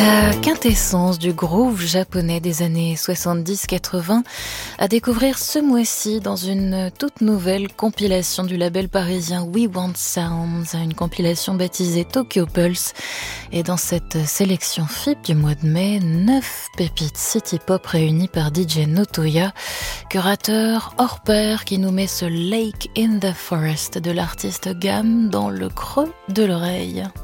La quintessence du groove japonais des années 70-80 à découvrir ce mois-ci dans une toute nouvelle compilation du label parisien We Want Sounds, une compilation baptisée Tokyo Pulse. Et dans cette sélection FIP du mois de mai, 9 pépites city pop réunies par DJ Notoya, curateur hors pair qui nous met ce Lake in the Forest de l'artiste Gam dans le creux de l'oreille.